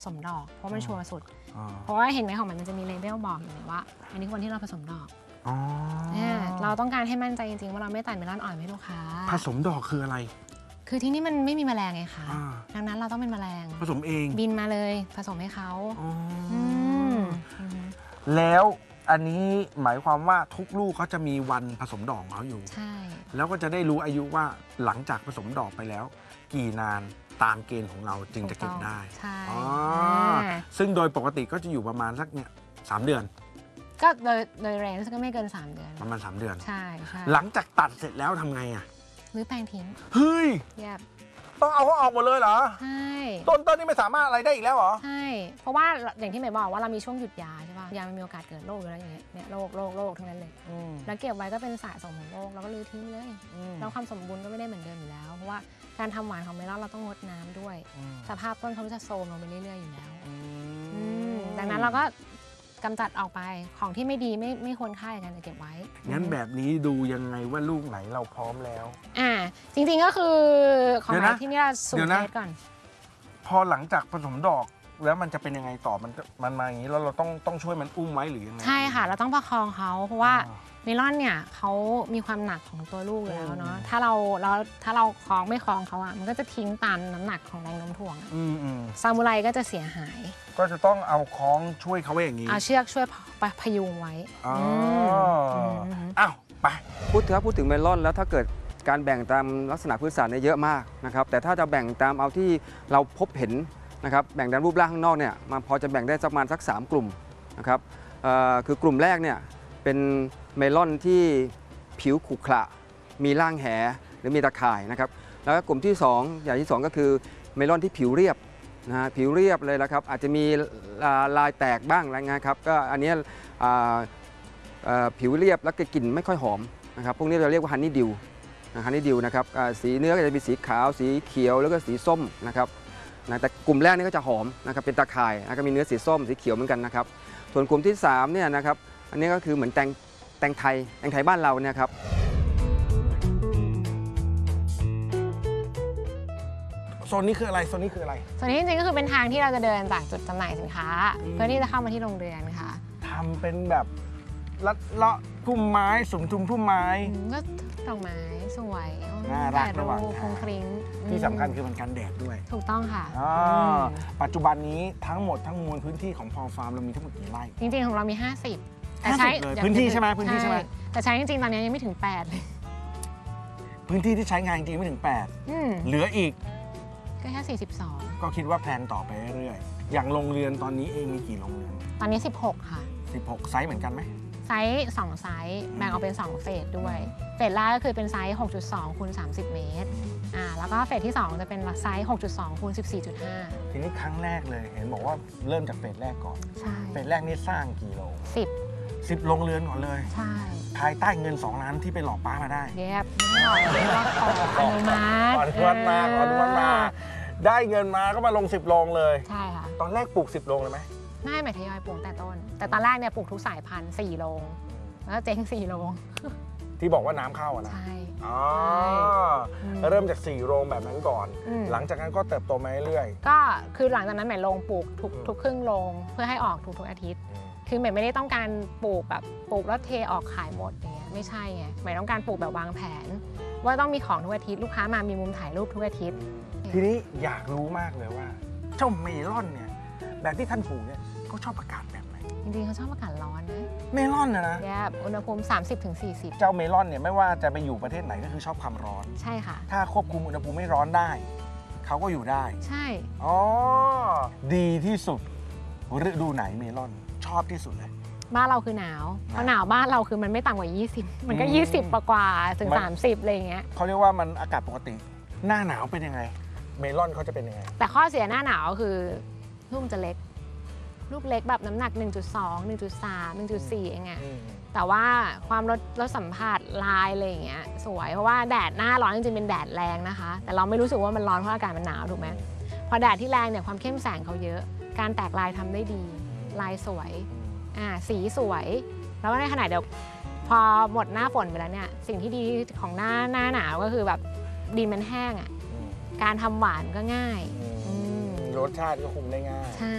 ผสมดอกเพราะมันชัวร์สุดเพราะว่าเห็นไหมของมันจะมีเลเบลบอกอยู่ว่าอันนี้คือวันที่เราผสมดอกเราต้องการให้มั่นใจจริงๆว่าเราไม่ตัดเมลอนอ่อนให้ลูกค้าผสมดอกคืออะไรคือที่นี่มันไม่มีแมลงไงคะดังนั้นเราต้องเป็นแมลงผสมเองบินมาเลยผสมให้เขาแล้วอันนี้หมายความว่าทุกลูกเขาจะมีวันผสมดอกเขาอยู่ใช่แล้วก็จะได้รู้อายุว่าหลังจากผสมดอกไปแล้วกี่นานตามเกณฑ์ของเราจึงจะเก็บได้ใช่ซึ่งโดยปกติก็จะอยู่ประมาณสักเนี่ย3 เดือนก็โดยเรนจ์ก็ไม่เกิน3 เดือนประมาณ3 เดือนใช่หลังจากตัดเสร็จแล้วทำไงอ่ะรื้อแปลงทิ้งเฮ้ยต้องเอาเขาออกหมดเลยเหรอใช่ต้นนี้ไม่สามารถอะไรได้อีกแล้วเหรอใช่เพราะว่าอย่างที่หมายบอกว่าเรามีช่วงหยุดยาใช่ป่ะยามันมีโอกาสเกิดโรคอะไรอย่างเงี้ยเนี่ยโรคทั้งนั้นเลยแล้วเก็บไว้ก็เป็นสะสมของโรคแล้วก็รื้อทิ้งเลยแล้วความสมบูรณ์ก็ไม่ได้เหมือนเดิมอยู่แล้วเพราะว่าการทำหวานของเมลอนเราต้องงดน้ำด้วยสภาพต้นเขาจะโทรมลงไปเรื่อยๆอยู่แล้วดังนั้นเราก็กำจัดออกไปของที่ไม่ดีไม่ควรค่ากันจะเก็บไว้งั้นแบบนี้ดูยังไงว่าลูกไหนเราพร้อมแล้วจริงๆก็คือของไหนที่นี่เราสูตรเทสก่อนพอหลังจากผสมดอกแล้วมันจะเป็นยังไงต่อมันมาอย่างนี้แล้วเราต้องช่วยมันอุ้มไว้หรือยังไงใช่ค่ะเราต้องประคองเขาเพราะว่าเมลอนเนี่ยเขามีความหนักของตัวลูกอยู่แล้วเนาะถ้าเราคล้องไม่คล้องเขามันก็จะทิ้งตามน้ำหนักของแรงโน้มถ่วงซามูไรก็จะเสียหายก็จะต้องเอาคล้องช่วยเขาไว้อย่างนี้เอาเชือกช่วยพยุงไว้อ้าวไปพูดถึงเมลอนแล้วถ้าเกิดการแบ่งตามลักษณะพื้นฐานเนี่ยเยอะมากนะครับแต่ถ้าจะแบ่งตามเอาที่เราพบเห็นนะครับแบ่งตามรูปร่างข้างนอกเนี่ยมันพอจะแบ่งได้ประมาณสัก3 กลุ่มนะครับคือกลุ่มแรกเนี่ยเป็นเมลอนที่ผิวขรุขระมีร่างแหหรือมีตะข่ายนะครับแล้วก็กลุ่มที่2อย่างที่2ก็คือเมลอนที่ผิวเรียบนะฮะผิวเรียบเลยนะครับอาจจะมีลายแตกบ้างอะไรเงี้ยครับก็อันนี้ผิวเรียบแล้วก็กลิ่นไม่ค่อยหอมนะครับพวกนี้เราเรียกว่าฮันนี่ดิวนะครับสีเนื้อก็จะมีสีขาวสีเขียวแล้วก็สีส้มนะครับแต่กลุ่มแรกนี่ก็จะหอมนะครับเป็นตะข่ายแล้วก็มีเนื้อสีส้มสีเขียวเหมือนกันนะครับส่วนกลุ่มที่3เนี่ยนะครับอันนี้ก็คือเหมือนแตงไทยบ้านเราเนี่ยครับโซนนี้คืออะไรโซนนี้จริงๆก็คือเป็นทางที่เราจะเดินจากจุดจำหน่ายสินค้าเพื่อที่จะเข้ามาที่โรงเรือนค่ะทำเป็นแบบเลาะพุ่มไม้สุมทุมพุ่มไม้ก็ดอกไม้สวยน่ารักระหว่างคงคริ้งที่สำคัญคือมันกันแดดด้วยถูกต้องค่ะปัจจุบันนี้ทั้งหมดทั้งมวลพื้นที่ของพอฟาร์มเรามีทั้งหมดกี่ไร่จริงๆของเรามี50แต่ใช้พื้นที่ใช่ไหมพื้นที่ใช่ไหมแต่ใช้จริงๆตอนนี้ยังไม่ถึง8เลยพื้นที่ที่ใช้งานจริงไม่ถึง8เหลืออีกก็แค่42 ก็คิดว่าแพลนต่อไปเรื่อยๆอย่างโรงเรือนตอนนี้เองมีกี่โรงเรือนตอนนี้16ค่ะ 16ไซส์เหมือนกันไหมไซส์2ไซส์แบ่งออกเป็น2เฟสด้วยเฟสแรกก็คือเป็นไซส์ 6.2 คูณ 30 เมตรแล้วก็เฟสที่2จะเป็นไซส์ 6.2 คูณ 14.5 ทีนี้ครั้งแรกเลยเห็นบอกว่าเริ่มจากเฟสแรกก่อนใช่เฟสแรกนี่สร้างกี่โรง10 โรงเรือนก่อนเลยใช่ภายใต้เงิน2 ล้านที่ไปหลอกป้ามาได้เย็บไม่หลอกอนุมัติขออนุมัติมาได้เงินมาก็มาลง10 โรงเลยใช่ค่ะตอนแรกปลูก10 โรงเลยไหมไม่หมายทยอยปลูกแต่ต้นแต่ตอนแรกเนี่ยปลูกทุกสายพันธุ์4 โรงแล้วเจ๊ง4 โรงที่บอกว่าน้ำเข้านะใช่เริ่มจาก4 โรงแบบนั้นก่อนหลังจากนั้นก็เติบโตมาเรื่อยก็คือหลังจากนั้นหมายลงปลูกทุกครึ่งโรงเพื่อให้ออกทุกอาทิตย์คือหมายไม่ได้ต้องการปลูกแบบปลูกแล้วเทออกขายหมดอย่างเงี้ยไม่ใช่ไงหมายต้องการปลูกแบบวางแผนว่าต้องมีของทุกอาทิตย์ลูกค้ามามีมุมถ่ายรูปทุกอาทิตย์ทีนี้อยากรู้มากเลยว่าเจ้าเมลอนเนี่ยแบบที่ท่านปลูกเนี่ยเขาชอบอากาศแบบไหนจริงๆเขาชอบอากาศร้อนนะเมลอนนะอุณหภูมิ 30-40 เจ้าเมลอนเนี่ยไม่ว่าจะไปอยู่ประเทศไหนก็คือชอบความร้อนใช่ค่ะถ้าควบคุมอุณหภูมิไม่ร้อนได้เขาก็อยู่ได้ใช่ดีที่สุดฤดูไหนเมลอนชอบที่สุดเลยบ้านเราคือหนาวเพราะหนาวบ้านเราคือมันไม่ต่ำกว่า20มันก็20กว่าถึง30อะไรอย่างเงี้ยเขาเรียกว่ามันอากาศปกติหน้าหนาวเป็นยังไงเมลอนเขาจะเป็นยังไงแต่ข้อเสียหน้าหนาวคือลูกจะเล็กลูกเล็กแบบน้ำหนัก 1.2 1.3 1.4 เองไงแต่ว่าความรสสัมผัสลายอะไรอย่างเงี้ยสวยเพราะว่าแดดหน้าร้อนจริงๆเป็นแดดแรงนะคะแต่เราไม่รู้สึกว่ามันร้อนเพราะอากาศมันหนาวถูกไหมพอแดดที่แรงเนี่ยความเข้มแสงเขาเยอะการแตกลายทำได้ดีลายสวยสีสวยแล้วในขณะเดียวพอหมดหน้าฝนไปแล้วเนี่ยสิ่งที่ดีของหน้าหนาวก็คือแบบดินมันแห้งการทำหวานก็ง่ายรสชาติก็คงได้ง่าย